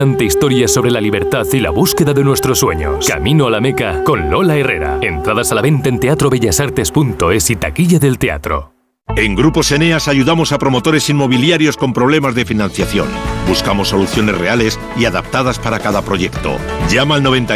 Ante historias sobre la libertad y la búsqueda de nuestros sueños. Camino a la Meca con Lola Herrera. Entradas a la venta en teatrobellasartes.es y taquilla del teatro. En Grupos Eneas ayudamos a promotores inmobiliarios con problemas de financiación. Buscamos soluciones reales y adaptadas para cada proyecto. Llama al 90